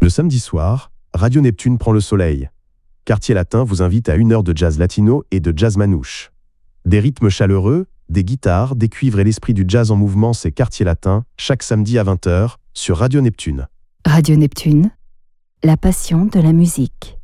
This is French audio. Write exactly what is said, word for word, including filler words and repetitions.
Le samedi soir, Radio Neptune prend le soleil. Quartier Latin vous invite à une heure de jazz latino et de jazz manouche. Des rythmes chaleureux, des guitares, des cuivres et l'esprit du jazz en mouvement, c'est Quartier Latin, chaque samedi à vingt heures, sur Radio Neptune. Radio Neptune, la passion de la musique.